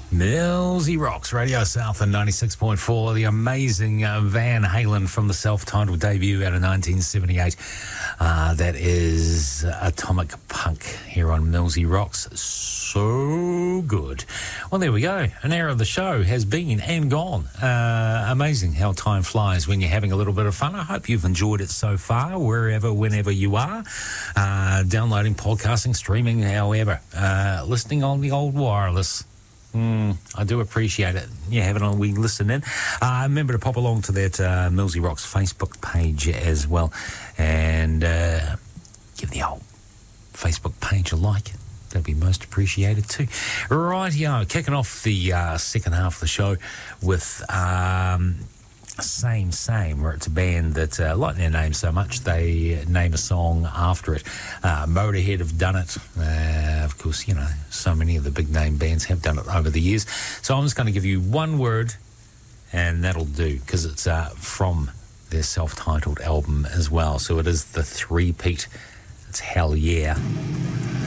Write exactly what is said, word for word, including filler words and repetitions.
Millsy Rocks, Radio South and ninety-six point four, the amazing uh, Van Halen from the self-titled debut out of nineteen seventy-eight. Uh, that is Atomic Punk here on Millsy Rocks. So good. Well, there we go. An hour of the show has been and gone. Uh, amazing how time flies when you're having a little bit of fun. I hope you've enjoyed it so far, wherever, whenever you are. Uh, downloading, podcasting, streaming, however. Uh, listening on the old wireless. Mm, I do appreciate it. Yeah, having a wee listen in. Uh, remember to pop along to that uh, Millsy Rocks Facebook page as well, and uh, give the old Facebook page a like. That'd be most appreciated too. Rightio, kicking off the uh, second half of the show with um, Same Same, where it's a band that uh, like their name so much they name a song after it. Uh, Motorhead have done it. Uh, of course, you know, so many of the big name bands have done it over the years. So I'm just going to give you one word, and that'll do, because it's uh, from their self-titled album as well. So it is the three-peat. It's Hell Yeah.